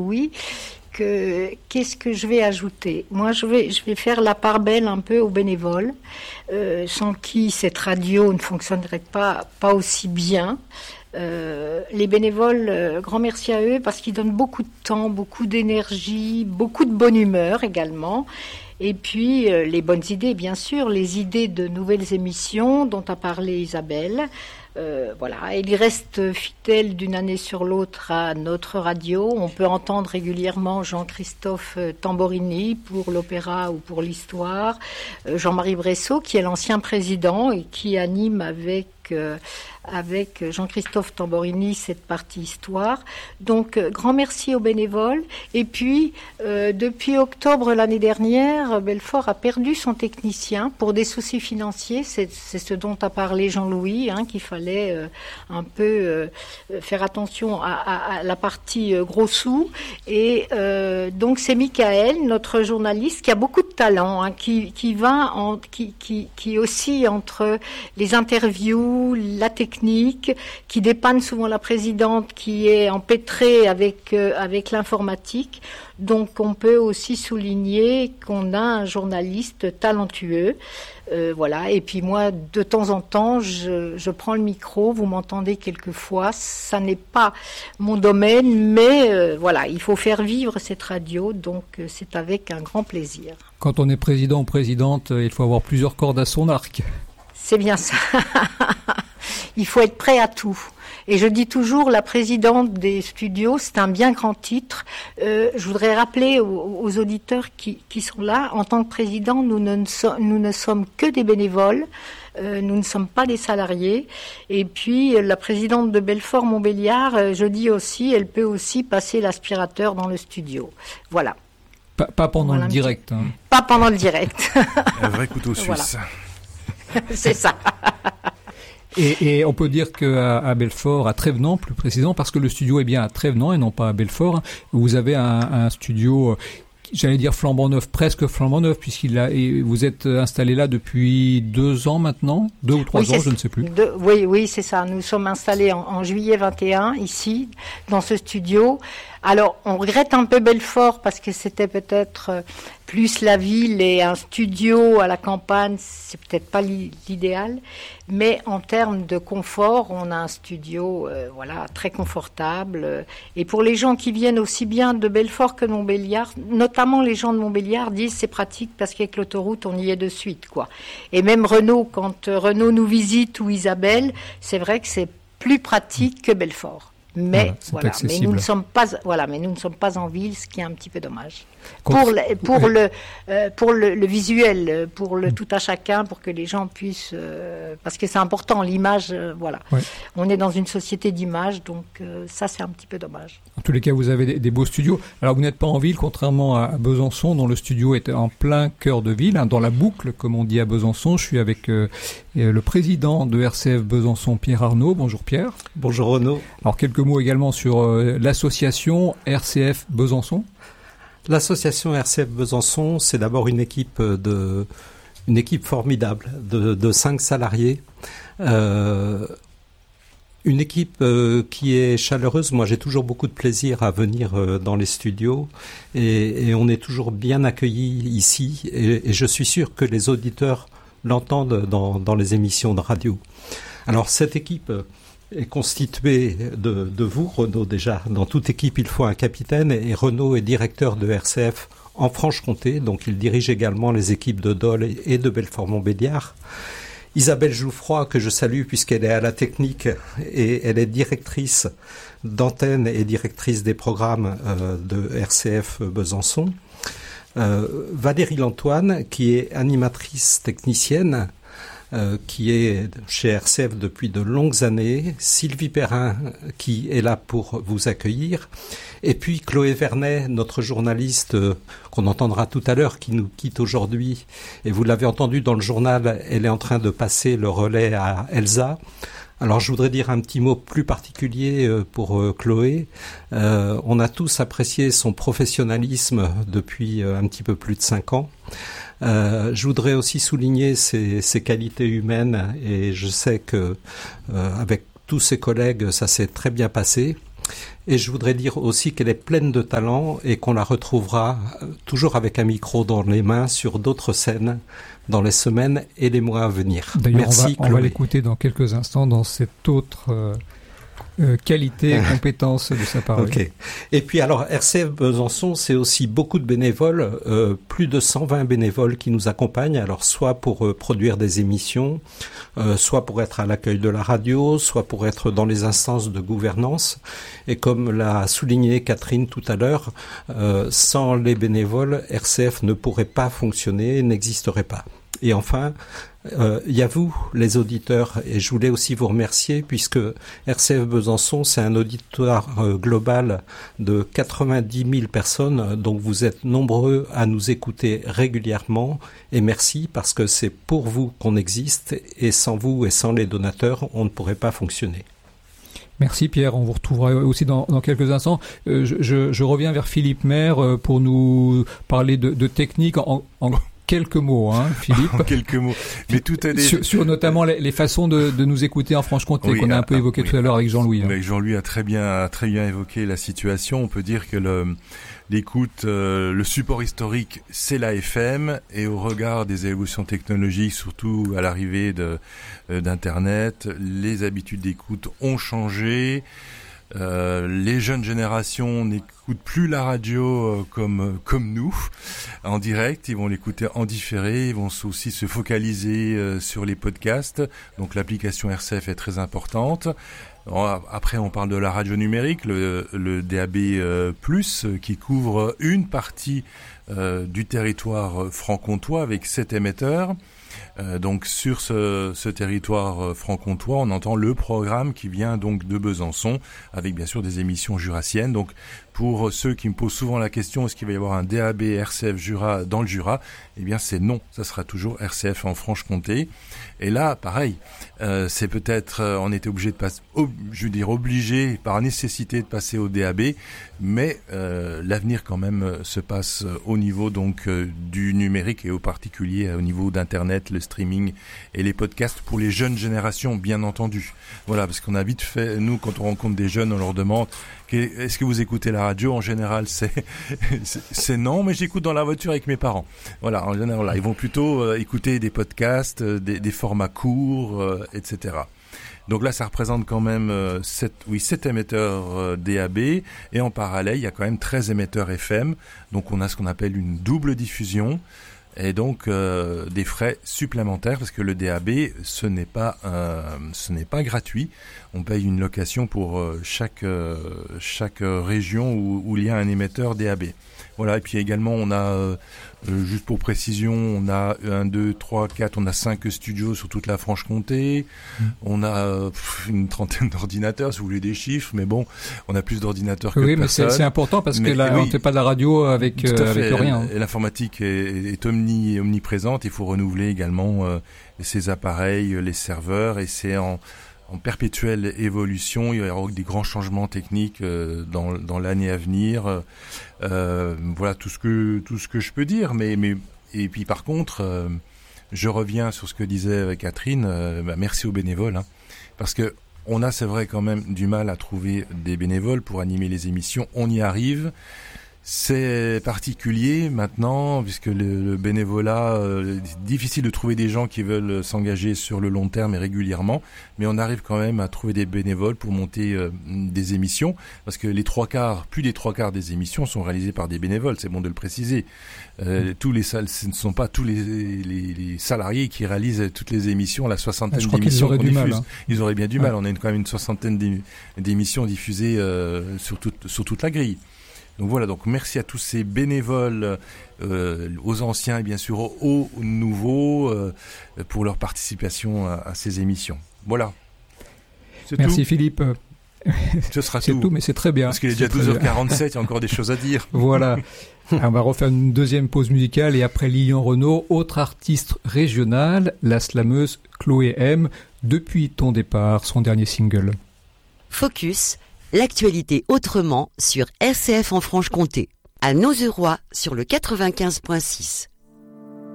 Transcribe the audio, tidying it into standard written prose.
Jean-Louis. Qu'est-ce que je vais ajouter ? Moi, je vais faire la part belle un peu aux bénévoles, sans qui cette radio ne fonctionnerait pas aussi bien. Les bénévoles, grand merci à eux parce qu'ils donnent beaucoup de temps, beaucoup d'énergie, beaucoup de bonne humeur également. Et puis les bonnes idées, bien sûr, les idées de nouvelles émissions dont a parlé Isabelle. Voilà, ils restent fidèles d'une année sur l'autre à notre radio. On peut entendre régulièrement Jean-Christophe Tamborini pour l'opéra ou pour l'histoire, Jean-Marie Bressot qui est l'ancien président et qui anime avec Jean-Christophe Tamborini cette partie histoire. Donc, grand merci aux bénévoles. Et puis, depuis octobre l'année dernière, Belfort a perdu son technicien pour des soucis financiers. C'est ce dont a parlé Jean-Louis, qu'il fallait un peu faire attention à la partie gros sous. Et donc, c'est Michael, notre journaliste, qui a beaucoup de talent, qui oscille entre les interviews, la technique, qui dépanne souvent la présidente qui est empêtrée avec l'informatique. Donc on peut aussi souligner qu'on a un journaliste talentueux. Voilà. Et puis moi, de temps en temps, je prends le micro, vous m'entendez quelquefois, ça n'est pas mon domaine, mais voilà, il faut faire vivre cette radio, donc c'est avec un grand plaisir. Quand on est président ou présidente, il faut avoir plusieurs cordes à son arc. C'est bien ça. Il faut être prêt à tout. Et je dis toujours, la présidente des studios, c'est un bien grand titre. Je voudrais rappeler aux auditeurs qui sont là, en tant que président, nous ne sommes que des bénévoles. Nous ne sommes pas des salariés. Et puis, la présidente de Belfort-Montbéliard, je dis aussi, elle peut aussi passer l'aspirateur dans le studio. Voilà. Pas pendant le direct. Pas pendant le direct. Un vrai couteau suisse. Voilà. C'est ça. Et on peut dire qu'à Belfort, à Trévenans plus précisément, parce que le studio est bien à Trévenans et non pas à Belfort, vous avez un studio, j'allais dire flambant neuf, presque flambant neuf, vous êtes installé là depuis 2 ans maintenant, 2 ou 3 ans, je ne sais plus. Oui, c'est ça. Nous sommes installés en juillet 21, ici, dans ce studio. Alors, on regrette un peu Belfort parce que c'était peut-être plus la ville et un studio à la campagne, c'est peut-être pas l'idéal. Mais en termes de confort, on a un studio très confortable. Et pour les gens qui viennent aussi bien de Belfort que de Montbéliard, notamment les gens de Montbéliard disent c'est pratique parce qu'avec l'autoroute, on y est de suite, quoi. Et même Renaud, quand Renaud nous visite ou Isabelle, c'est vrai que c'est plus pratique que Belfort. Mais nous ne sommes pas en ville, ce qui est un petit peu dommage. Pour le visuel, pour le tout à chacun, pour que les gens puissent, parce que c'est important l'image, voilà. Ouais. On est dans une société d'image, donc ça c'est un petit peu dommage. En tous les cas, vous avez des beaux studios. Alors vous n'êtes pas en ville, contrairement à Besançon, dont le studio est en plein cœur de ville, dans la boucle, comme on dit à Besançon. Je suis avec le président de RCF Besançon, Pierre Arnaud. Bonjour Pierre. Bonjour Renaud. Alors quelques mots également sur l'association RCF Besançon. L'association RCF Besançon, c'est d'abord une équipe formidable de 5 salariés. Une équipe qui est chaleureuse. Moi, j'ai toujours beaucoup de plaisir à venir dans les studios et on est toujours bien accueillis ici. Et je suis sûr que les auditeurs l'entendent dans les émissions de radio. Alors, cette équipe est constituée de vous, Renaud, déjà. Dans toute équipe, il faut un capitaine et Renaud est directeur de RCF en Franche-Comté, donc il dirige également les équipes de Dole et de Belfort-Montbéliard. Isabelle Jouffroy, que je salue puisqu'elle est à la technique et elle est directrice d'antenne et directrice des programmes de RCF Besançon. Valérie Lantoine, qui est animatrice technicienne, qui est chez RCF depuis de longues années, Sylvie Perrin qui est là pour vous accueillir, et puis Chloé Vernet, notre journaliste qu'on entendra tout à l'heure, qui nous quitte aujourd'hui, et vous l'avez entendu dans le journal, elle est en train de passer le relais à Elsa. Alors je voudrais dire un petit mot plus particulier pour Chloé. On a tous apprécié son professionnalisme depuis un petit peu plus de 5 ans. Je voudrais aussi souligner ses qualités humaines et je sais que avec tous ses collègues ça s'est très bien passé. Et je voudrais dire aussi qu'elle est pleine de talent et qu'on la retrouvera toujours avec un micro dans les mains sur d'autres scènes dans les semaines et les mois à venir. D'ailleurs, merci, on va l'écouter dans quelques instants dans cette autre qualité et compétence de sa parole. Okay. Et puis alors, RCF Besançon, c'est aussi beaucoup de bénévoles, plus de 120 bénévoles qui nous accompagnent, alors soit pour produire des émissions, soit pour être à l'accueil de la radio, soit pour être dans les instances de gouvernance. Et comme l'a souligné Catherine tout à l'heure, sans les bénévoles, RCF ne pourrait pas fonctionner, n'existerait pas. Et enfin, il y a vous, les auditeurs, et je voulais aussi vous remercier puisque RCF Besançon, c'est un auditoire global de 90 000 personnes, donc vous êtes nombreux à nous écouter régulièrement, et merci parce que c'est pour vous qu'on existe, et sans vous et sans les donateurs, on ne pourrait pas fonctionner. Merci Pierre, on vous retrouvera aussi dans quelques instants. Je reviens vers Philippe Maire pour nous parler de technique en quelques mots, Philippe. En quelques mots. Mais tout a sur notamment les façons de nous écouter en Franche-Comté, qu'on a un peu évoqué tout à l'heure avec Jean-Louis. Avec Jean-Louis a très bien évoqué la situation. On peut dire que l'écoute, le support historique, c'est la FM, et au regard des évolutions technologiques, surtout à l'arrivée d'Internet, les habitudes d'écoute ont changé. Les jeunes générations n'écoutent plus la radio comme nous en direct, ils vont l'écouter en différé, ils vont aussi se focaliser sur les podcasts, donc l'application RCF est très importante. Après on parle de la radio numérique, le DAB+, qui couvre une partie du territoire franc-comtois avec 7 émetteurs. Donc sur ce territoire franc-comtois, on entend le programme qui vient donc de Besançon, avec bien sûr des émissions jurassiennes. Donc pour ceux qui me posent souvent la question, est-ce qu'il va y avoir un DAB RCF Jura dans le Jura ? Eh bien c'est non, ça sera toujours RCF en Franche-Comté. Et là, pareil, c'est peut-être, on était obligé de passer, obligé par nécessité de passer au DAB, mais l'avenir quand même se passe au niveau donc du numérique et au particulier au niveau d'Internet, le streaming et les podcasts pour les jeunes générations, bien entendu. Voilà, parce qu'on a vite fait, nous, quand on rencontre des jeunes, on leur demande est-ce que vous écoutez la radio ? En général, c'est non, mais j'écoute dans la voiture avec mes parents. Voilà, en général, là, ils vont plutôt écouter des podcasts, des formats courts, etc. Donc là, ça représente quand même 7 émetteurs DAB, et en parallèle, il y a quand même 13 émetteurs FM. Donc on a ce qu'on appelle une double diffusion, et donc des frais supplémentaires, parce que le DAB, ce n'est pas gratuit. On paye une location pour chaque région où il y a un émetteur DAB. Voilà, et puis également on a, juste pour précision, on a 1, 2, 3, 4, on a 5 studios sur toute la Franche-Comté. On a une trentaine d'ordinateurs, si vous voulez des chiffres, mais bon, on a plus d'ordinateurs que de personnes. Oui, mais c'est important parce que là, on ne fait pas de la radio avec rien. Et l'informatique est omniprésente, il faut renouveler également ces appareils, les serveurs, et c'est en perpétuelle évolution. Il y aura des grands changements techniques dans l'année à venir. Voilà tout ce que je peux dire. Mais et puis par contre, je reviens sur ce que disait Catherine. Merci aux bénévoles, parce que on a, c'est vrai, quand même du mal à trouver des bénévoles pour animer les émissions. On y arrive. C'est particulier maintenant, puisque le bénévolat, c'est difficile de trouver des gens qui veulent s'engager sur le long terme et régulièrement, mais on arrive quand même à trouver des bénévoles pour monter des émissions, parce que plus des 3/4 des émissions sont réalisées par des bénévoles, c'est bon de le préciser. Ce ne sont pas tous les salariés qui réalisent toutes les émissions, la soixantaine d'émissions qu'on diffuse. Ils auraient bien du mal, on a quand même une soixantaine d'émissions diffusées sur toute la grille. Donc voilà, donc merci à tous ces bénévoles, aux anciens et bien sûr aux nouveaux, pour leur participation à ces émissions. Voilà. Merci tout. Philippe. Ce sera c'est tout, mais c'est très bien. Parce qu'il est déjà 12h47, il y a encore des choses à dire. Voilà. On va refaire une deuxième pause musicale, et après Lilian Renaud, autre artiste régionale, la slameuse Chloé M, depuis ton départ, son dernier single. Focus. L'actualité autrement sur RCF en Franche-Comté. À Nozeroy sur le 95.6.